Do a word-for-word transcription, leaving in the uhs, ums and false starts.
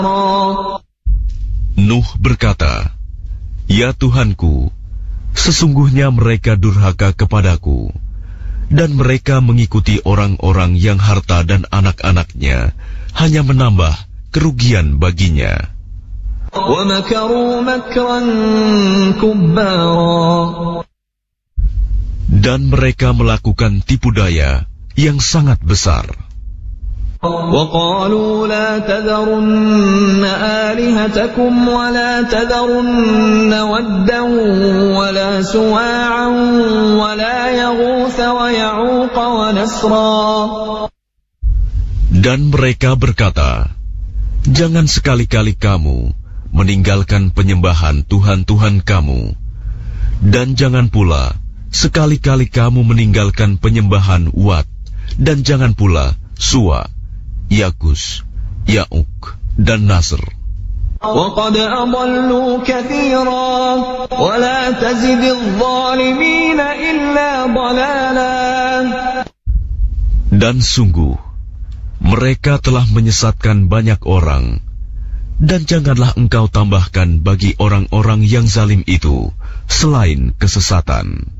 Nuh berkata, "Ya Tuhanku, sesungguhnya mereka durhaka kepadaku, dan mereka mengikuti orang-orang yang harta dan anak-anaknya hanya menambah kerugian baginya. Dan mereka melakukan tipu daya yang sangat besar. وَقَالُوا لَا تَذَرُنَّ آلِهَتَكُمْ وَلَا تَذَرُنَّ وَدًّا وَلَا سُوَاعًا وَلَا يَغُوثَ وَيَعُوقَ وَنَسْرًا. Dan mereka berkata, "Jangan sekali-kali kamu meninggalkan penyembahan Tuhan-Tuhan kamu, dan jangan pula sekali-kali kamu meninggalkan penyembahan Wat, dan jangan pula Suwa, Yagus, Ya'uk, dan Nasr. وَقَدْ أَضَلُّوا كَثِيرًا وَلَا تَزِدِ الظَّالِمِينَ إِلَّا ضَلَالًا." Dan sungguh, mereka telah menyesatkan banyak orang, dan janganlah engkau tambahkan bagi orang-orang yang zalim itu selain kesesatan.